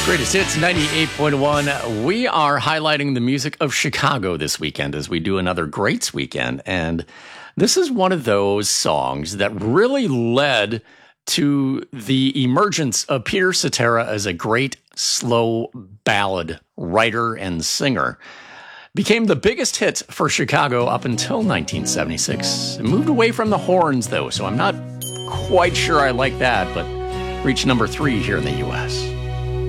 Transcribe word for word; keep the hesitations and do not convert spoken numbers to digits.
Greatest Hits ninety-eight point one. We are highlighting the music of Chicago this weekend as we do another Greats weekend. And this is one of those songs that really led to the emergence of Peter Cetera as a great slow ballad writer and singer. Became the biggest hit for Chicago up until nineteen seventy-six. It moved away from the horns, though, so I'm not quite sure I like that, but reached number three here in the U S